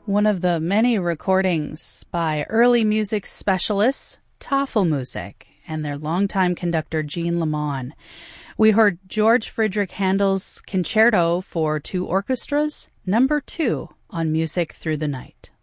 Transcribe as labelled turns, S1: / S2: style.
S1: One of the many recordings by early music specialists, Tafelmusik, and their longtime conductor Jean Lamont. We heard George Friedrich Handel's Concerto for Two Orchestras, number 2 on Music Through the Night.